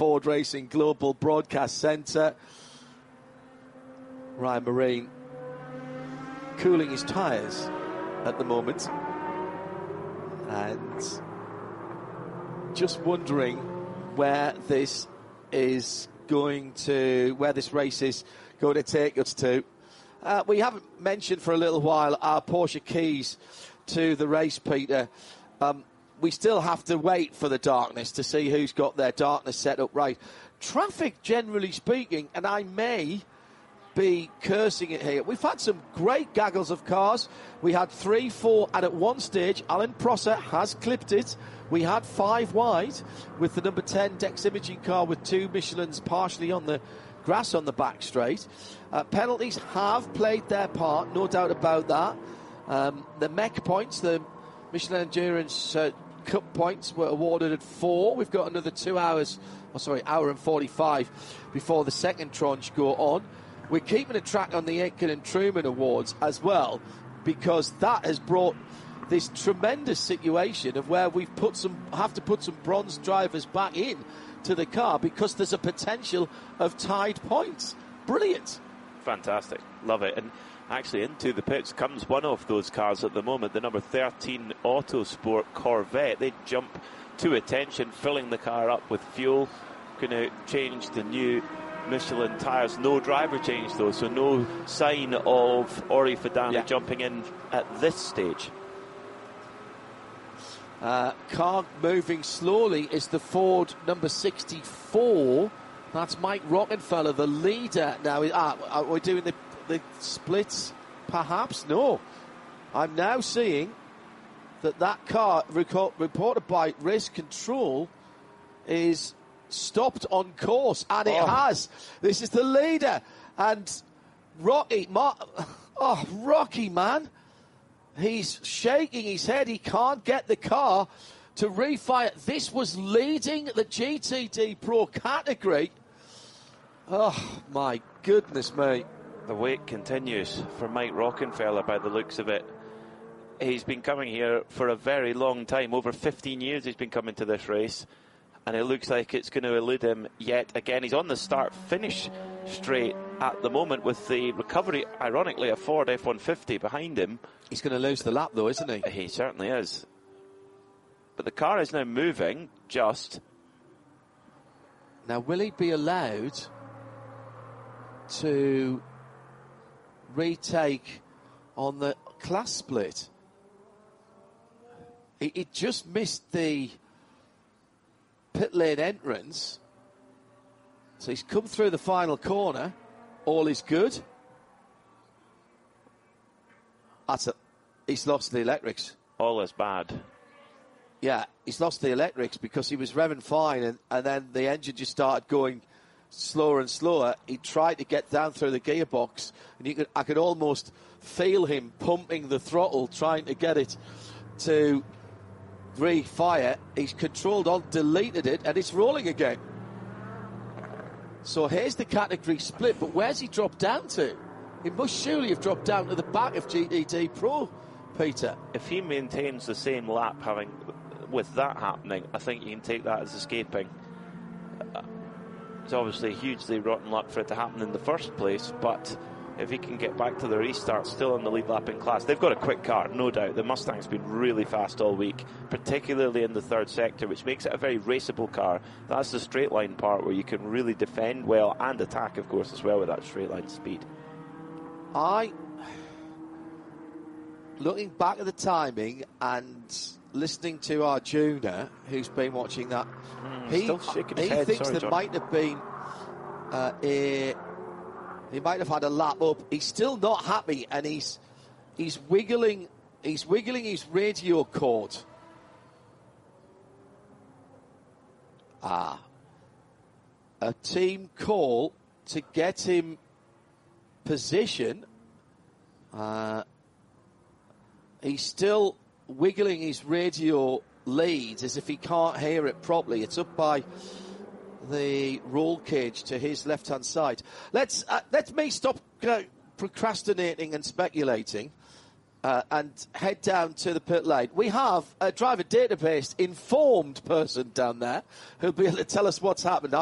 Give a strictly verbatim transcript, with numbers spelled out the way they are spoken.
Ford Racing Global Broadcast Centre. Ryan Marine cooling his tyres at the moment, and just wondering where this is going to, where this race is going to take us to. Uh, we haven't mentioned for a little while our Porsche keys to the race, Peter. Um, we still have to wait for the darkness to see who's got their darkness set up right. Traffic, generally speaking, and I may be cursing it here, we've had some great gaggles of cars. We had three, four, and at one stage, Alan Prosser has clipped it. We had five wide with the number ten Dex Imaging car with two Michelins partially on the grass on the back straight. Uh, penalties have played their part, no doubt about that. Um, the M E C points, the Michelin Endurance uh, Cup points, were awarded at four. We've got another two hours, oh sorry, hour and forty-five before the second tranche go on. We're keeping a track on the Aitken and Truman Awards as well, because that has brought this tremendous situation of where we've put some, have to put some bronze drivers back in to the car because there's a potential of tied points. Brilliant. Fantastic. Love it. And actually into the pits comes one of those cars at the moment, the number thirteen Autosport Corvette. They jump to attention, filling the car up with fuel. Going to change the new Michelin tyres. No driver change though, so no sign of Ori Fadana yeah. jumping in at this stage. Uh, car moving slowly is the Ford number sixty-four. That's Mike Rockenfeller, the leader. Now, ah, are we doing the, the splits? Perhaps? No. I'm now seeing that that car, reported by Race Control, is stopped on course, and it oh. has. This is the leader, and Rocky, Mar- oh, Rocky, man. He's shaking his head. He can't get the car to refire. This was leading the G T D Pro category. Oh, my goodness me. The wait continues for Mike Rockenfeller by the looks of it. He's been coming here for a very long time. Over fifteen years he's been coming to this race, and it looks like it's going to elude him yet again. He's on the start-finish straight at the moment with the recovery, ironically, a Ford F one fifty behind him. He's going to lose the lap, though, isn't he? He certainly is. But the car is now moving, just. Now, will he be allowed to retake on the class split? He, he just missed the pit lane entrance. So he's come through the final corner. All is good. That's a, he's lost the electrics. All is bad. Yeah, he's lost the electrics because he was revving fine, and, and then the engine just started going slower and slower. He tried to get down through the gearbox, and you could, I could almost feel him pumping the throttle, trying to get it to refire. He's controlled on, deleted it, and it's rolling again. So here's the category split, but where's he dropped down to? He must surely have dropped down to the back of G T D Pro, Peter. If he maintains the same lap, having with that happening, I think you can take that as escaping. Uh, it's obviously hugely rotten luck for it to happen in the first place, but if he can get back to the restart, still in the lead lap in class. They've got a quick car, no doubt. The Mustang's been really fast all week, particularly in the third sector, which makes it a very raceable car. That's the straight line part where you can really defend well and attack, of course, as well with that straight line speed. I, looking back at the timing and listening to our Juna, who's been watching that, mm, he, still shaking his he head. thinks Sorry, there John. might have been uh, a, he might have had a lap up. He's still not happy, and he's he's wiggling, he's wiggling his radio cord. Ah, a team call to get him position. Uh, he's still wiggling his radio lead as if he can't hear it properly. It's up by the roll cage to his left-hand side. Let's uh, let me stop uh, procrastinating and speculating uh, and head down to the pit lane. We have a driver database informed person down there who'll be able to tell us what's happened.